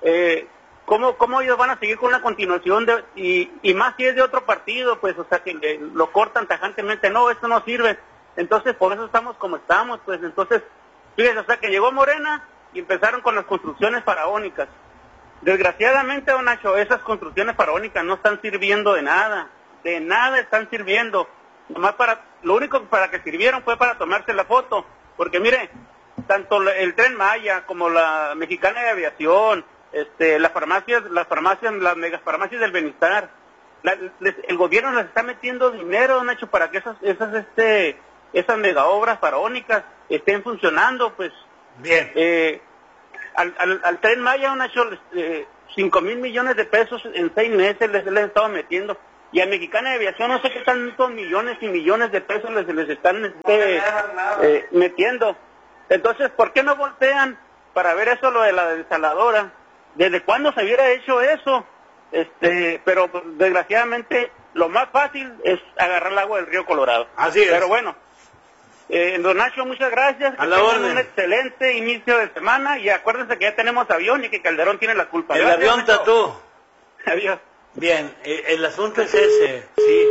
¿Cómo ellos van a seguir con una continuación y más si es de otro partido, pues, o sea que lo cortan tajantemente? No, esto no sirve. Entonces por eso estamos como estamos, pues. Entonces, fíjense, o sea que llegó Morena y empezaron con las construcciones faraónicas. Desgraciadamente, don Nacho, esas construcciones faraónicas no están sirviendo de nada están sirviendo. Nomás lo único para que sirvieron fue para tomarse la foto, porque mire, tanto el Tren Maya como la Mexicana de Aviación, las megafarmacias del bienestar, el gobierno les está metiendo dinero, Nacho, para que esas mega obras faraónicas estén funcionando, pues. Bien. Al Tren Maya, Nacho, 5,000 millones de pesos en 6 meses les han estado metiendo. Y a Mexicana de Aviación no sé qué tantos millones y millones de pesos les están metiendo. Entonces, ¿por qué no voltean para ver eso, lo de la desaladora? ¿Desde cuándo se hubiera hecho eso? Pero desgraciadamente lo más fácil es agarrar el agua del río Colorado. Así es. Pero bueno, don Nacho, muchas gracias. A la orden. Un excelente inicio de semana y acuérdense que ya tenemos avión y que Calderón tiene la culpa. El Gracias, avión Nacho. Tatú. Adiós. Bien, el asunto es ese, sí.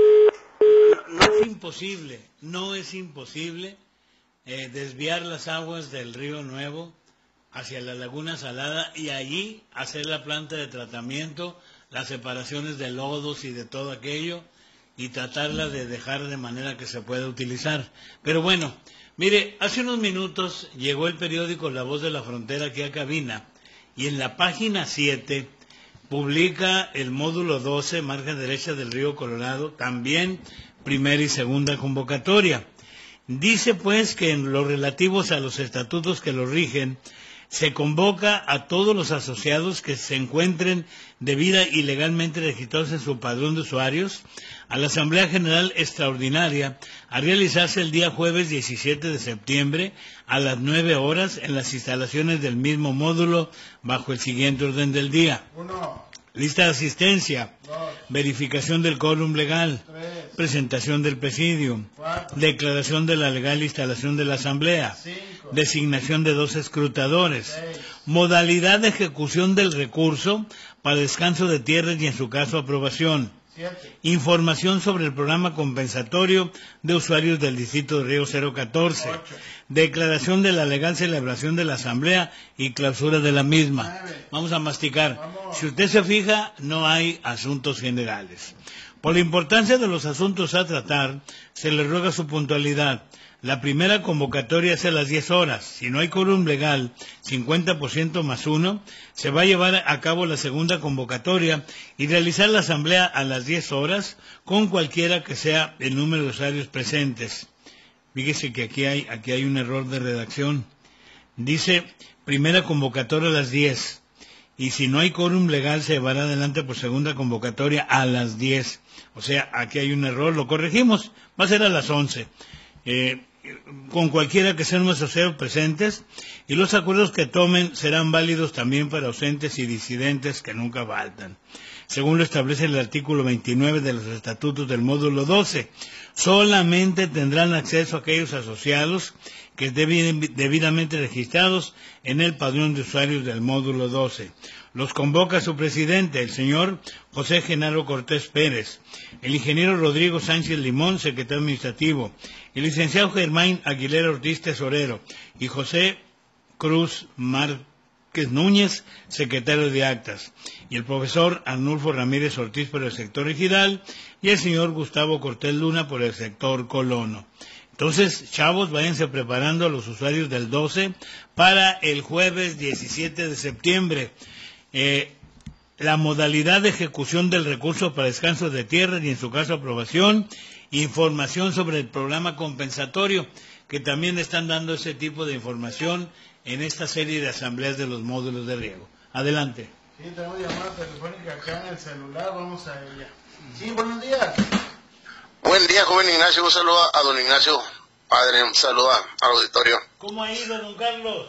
No es imposible desviar las aguas del río Nuevo hacia la Laguna Salada y allí hacer la planta de tratamiento, las separaciones de lodos y de todo aquello, y tratarla de dejar de manera que se pueda utilizar. Pero bueno, mire, hace unos minutos llegó el periódico La Voz de la Frontera aquí a cabina, y en la página 7 publica el módulo 12, margen derecha del río Colorado, también primera y segunda convocatoria. Dice pues que en lo relativos a los estatutos que lo rigen, se convoca a todos los asociados que se encuentren debida y legalmente registrados en su padrón de usuarios a la Asamblea General Extraordinaria a realizarse el día jueves 17 de septiembre a las 9 horas en las instalaciones del mismo módulo bajo el siguiente orden del día. 1. Lista de asistencia. 2. Verificación del quórum legal. 3. Presentación del presidium. 4. Declaración de la legal instalación de la Asamblea. 5. Designación de 2 escrutadores. 6. Modalidad de ejecución del recurso para descanso de tierras y en su caso aprobación. 7. Información sobre el programa compensatorio de usuarios del distrito de Río 014. 8. Declaración de la legal celebración de la asamblea y clausura de la misma. 9. Vamos a masticar. Vamos. Si usted se fija, no hay asuntos generales. Por la importancia de los asuntos a tratar, se le ruega su puntualidad. La primera convocatoria es a las 10 horas. Si no hay quórum legal, 50% más 1, se va a llevar a cabo la segunda convocatoria y realizar la asamblea a las 10 horas con cualquiera que sea el número de usuarios presentes. Fíjese que aquí hay un error de redacción. Dice, primera convocatoria a las 10. Y si no hay quórum legal, se llevará adelante por segunda convocatoria a las 10. O sea, aquí hay un error, lo corregimos. Va a ser a las 11. Con cualquiera que sean los asociados presentes, y los acuerdos que tomen serán válidos también para ausentes y disidentes que nunca faltan. Según lo establece el artículo 29 de los estatutos del módulo 12, solamente tendrán acceso a aquellos asociados que estén debidamente registrados en el padrón de usuarios del módulo 12. Los convoca su presidente, el señor José Genaro Cortés Pérez, el ingeniero Rodrigo Sánchez Limón, secretario administrativo, el licenciado Germán Aguilera Ortiz Tesorero y José Cruz Márquez Núñez, secretario de actas, y el profesor Arnulfo Ramírez Ortiz por el sector ejidal y el señor Gustavo Cortés Luna por el sector colono. Entonces, chavos, váyanse preparando a los usuarios del 12 para el jueves 17 de septiembre. La modalidad de ejecución del recurso para descanso de tierras y en su caso aprobación, información sobre el programa compensatorio, que también están dando ese tipo de información en esta serie de asambleas de los módulos de riego. Adelante. Sí, tenemos llamada telefónica acá en el celular, vamos a ella. Sí, buenos días. Buen día, joven Ignacio, un saludo a don Ignacio, padre, un saludo al auditorio. ¿Cómo ha ido, don Carlos?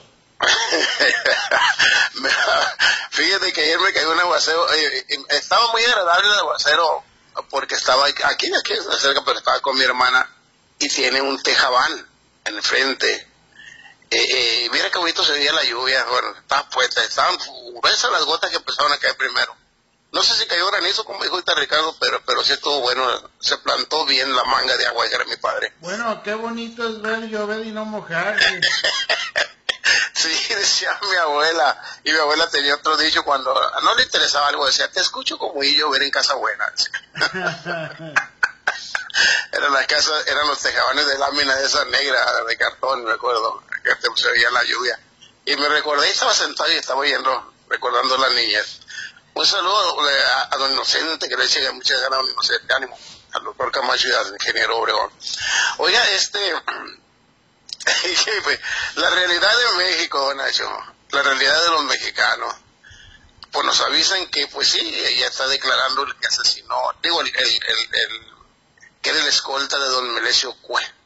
Fíjate que ayer me cayó un aguacero, estaba muy agradable el aguacero, porque estaba aquí cerca, pero estaba con mi hermana, y tiene un tejabán en el frente. Mira qué bonito se veía la lluvia, bueno, estaba puesta, estaban gruesas las gotas que empezaron a caer primero. No sé si cayó granizo, como dijo ahorita Ricardo, pero sí estuvo bueno, se plantó bien la manga de agua, que era mi padre. Bueno, qué bonito es ver llover y no mojar. Sí, decía mi abuela, y mi abuela tenía otro dicho cuando no le interesaba algo, decía, te escucho como y llover en casa buena. Eran los tejabanes de lámina de esa negra, de cartón, me acuerdo, que se veía la lluvia. Y me recordé, estaba sentado y estaba recordando la niñez. Un saludo a don Inocente, que le eche muchas ganas a don Inocente, ánimo, al doctor Camacho y al ingeniero Obregón. Oiga, la realidad de México, don Nacho, la realidad de los mexicanos, pues nos avisan que, pues sí, ella está declarando el que asesinó, digo, que era el escolta de don Melesio Cue.